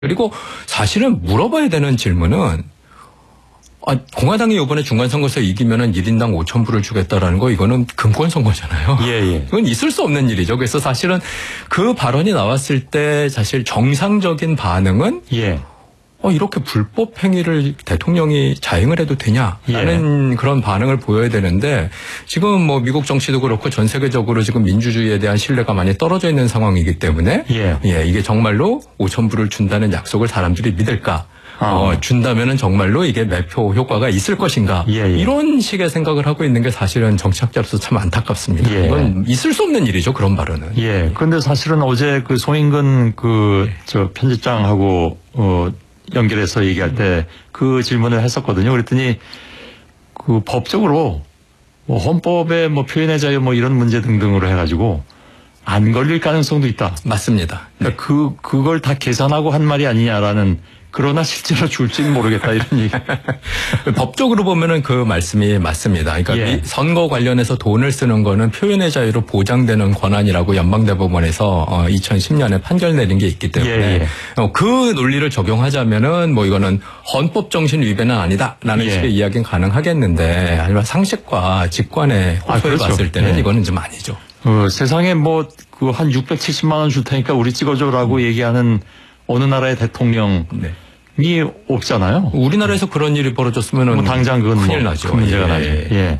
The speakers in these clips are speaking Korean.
그리고 사실은 물어봐야 되는 질문은 공화당이 이번에 중간선거에서 이기면은 1인당 5,000불을 주겠다라는 거 이거는 금권선거잖아요. 예. 이건 있을 수 없는 일이죠. 그래서 사실은 그 발언이 나왔을 때 사실 정상적인 반응은 이렇게 불법 행위를 대통령이 자행을 해도 되냐라는 그런 반응을 보여야 되는데 지금 뭐 미국 정치도 그렇고 전 세계적으로 지금 민주주의에 대한 신뢰가 많이 떨어져 있는 상황이기 때문에 이게 정말로 5,000불을 준다는 약속을 사람들이 믿을까? 준다면은 정말로 이게 매표 효과가 있을 것인가? 이런 식의 생각을 하고 있는 게 사실은 정치학자로서 참 안타깝습니다. 이건 있을 수 없는 일이죠. 그런 발언은. 그런데 사실은 어제 그 송인근 편집장하고 연결해서 얘기할 때 그 질문을 했었거든요. 그랬더니 그 법적으로 뭐 헌법에 뭐 표현의 자유 뭐 이런 문제 등등으로 해가지고 안 걸릴 가능성도 있다. 맞습니다. 그러니까 그걸 다 계산하고 한 말이 아니냐라는. 그러나 실제로 줄지는 모르겠다 이런 얘기. 법적으로 보면은 그 말씀이 맞습니다. 그러니까 선거 관련해서 돈을 쓰는 거는 표현의 자유로 보장되는 권한이라고 연방대법원에서 2010년에 판결 내린 게 있기 때문에 그 논리를 적용하자면은 뭐 이거는 헌법 정신 위배는 아니다라는 식의 이야기는 가능하겠는데 하지만 상식과 직관의 호소를 봤을 때는 이거는 좀 아니죠. 세상에 뭐 그 한 670만 원 줄 테니까 우리 찍어줘라고 얘기하는 어느 나라의 대통령이 없잖아요. 우리나라에서 그런 일이 벌어졌으면은 뭐 당장 그건 큰일 나죠. 큰 문제가 나죠.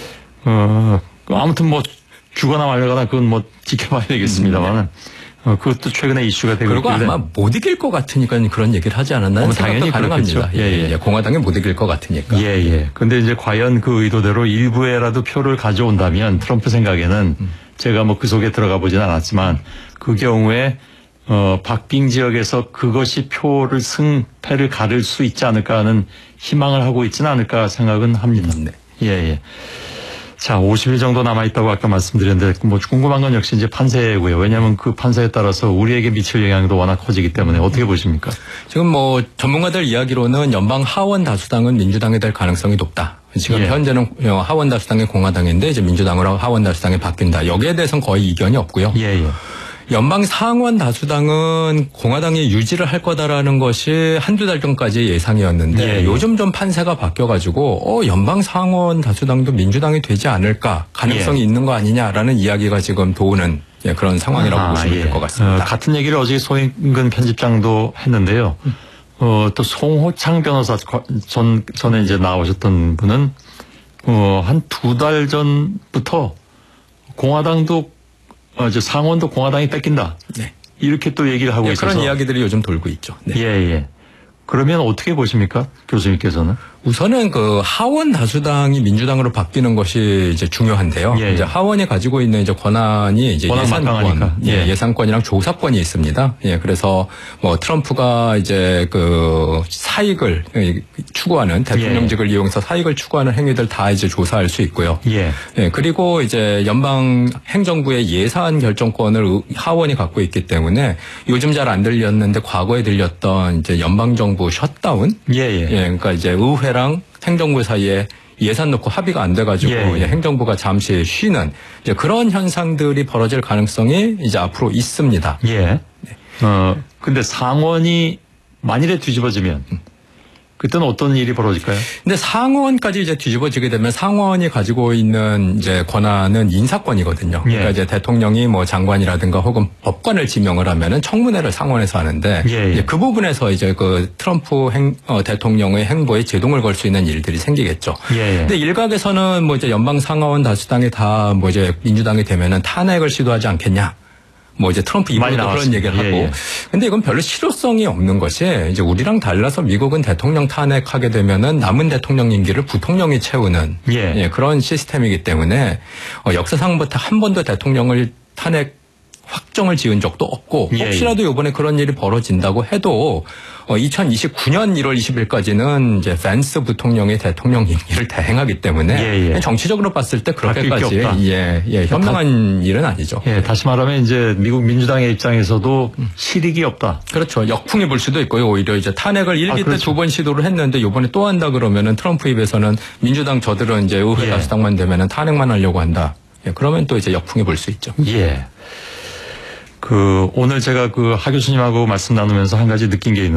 아무튼 뭐 주거나 말거나 그건 뭐 지켜봐야 되겠습니다만은 그것도 최근에 이슈가 되고 그리고 아마 못 이길 것 같으니까 그런 얘기를 하지 않았나 당연히 가능합니다. 공화당이 못 이길 것 같으니까. 근데 이제 과연 그 의도대로 일부에라도 표를 가져온다면 트럼프 생각에는 제가 뭐 그 속에 들어가 보진 않았지만 그 경우에 박빙 지역에서 그것이 표를 승패를 가를 수 있지 않을까 하는 희망을 하고 있지는 않을까 생각은 합니다. 자, 50일 정도 남아있다고 아까 말씀드렸는데 뭐 궁금한 건 역시 이제 판세고요. 왜냐하면 그 판세에 따라서 우리에게 미칠 영향도 워낙 커지기 때문에 어떻게 보십니까? 지금 뭐 전문가들 이야기로는 연방 하원 다수당은 민주당이 될 가능성이 높다. 지금 현재는 하원 다수당이 공화당인데 이제 민주당으로 하원 다수당이 바뀐다. 여기에 대해서는 거의 이견이 없고요. 연방 상원 다수당은 공화당이 유지를 할 거다라는 것이 한두 달 전까지 예상이었는데 요즘 좀 판세가 바뀌어가지고 연방 상원 다수당도 민주당이 되지 않을까 가능성이 있는 거 아니냐라는 이야기가 지금 도는 그런 상황이라고 보시면 될 것 같습니다. 같은 얘기를 어제 송인근 편집장도 했는데요. 또 송호창 변호사 전에 이제 나오셨던 분은 한 2달 전부터 공화당도 상원도 공화당이 뺏긴다. 이렇게 또 얘기를 하고 있어서. 그런 이야기들이 요즘 돌고 있죠. 그러면 어떻게 보십니까? 교수님께서는? 우선은 그 하원 다수당이 민주당으로 바뀌는 것이 이제 중요한데요. 이제 하원이 가지고 있는 이제 권한이 이제 예산권이랑 조사권이 있습니다. 그래서 뭐 트럼프가 이제 그 사익을 추구하는 대통령직을 이용해서 사익을 추구하는 행위들 다 이제 조사할 수 있고요. 그리고 이제 연방 행정부의 예산 결정권을 하원이 갖고 있기 때문에 요즘 잘 안 들렸는데 과거에 들렸던 이제 연방정부 셧다운. 그러니까 이제 의회랑 행정부 사이에 예산 놓고 합의가 안 돼가지고 행정부가 잠시 쉬는 이제 그런 현상들이 벌어질 가능성이 이제 앞으로 있습니다. 근데 상원이 만일에 뒤집어지면 그때는 어떤 일이 벌어질까요? 근데 상원까지 이제 뒤집어지게 되면 상원이 가지고 있는 이제 권한은 인사권이거든요. 그러니까 이제 대통령이 뭐 장관이라든가 혹은 법관을 지명을 하면은 청문회를 상원에서 하는데 이제 그 부분에서 이제 그 트럼프 대통령의 행보에 제동을 걸 수 있는 일들이 생기겠죠. 근데 일각에서는 뭐 이제 연방 상하원 다수당이 다 뭐 이제 민주당이 되면은 탄핵을 시도하지 않겠냐. 뭐 이제 트럼프 입으로도 그런 얘기를 하고. 근데 이건 별로 실효성이 없는 것이 이제 우리랑 달라서 미국은 대통령 탄핵하게 되면은 남은 대통령 임기를 부통령이 채우는 그런 시스템이기 때문에 역사상부터 한 번도 대통령을 탄핵 확정을 지은 적도 없고 혹시라도 이번에 그런 일이 벌어진다고 해도 2029년 1월 20일까지는 이제 밴스 부통령의 대통령 임기를 대행하기 때문에 정치적으로 봤을 때 그렇게까지 현명한 일은 아니죠. 다시 말하면 이제 미국 민주당의 입장에서도 실익이 없다. 그렇죠. 역풍이 불 수도 있고요. 오히려 이제 탄핵을 1기 때 2번 시도를 했는데 이번에 또 한다 그러면은 트럼프 입에서는 민주당 저들은 이제 의회 다수당만 되면은 탄핵만 하려고 한다. 그러면 또 이제 역풍이 불 수 있죠. 오늘 제가 하 교수님하고 말씀 나누면서 한 가지 느낀 게 있는데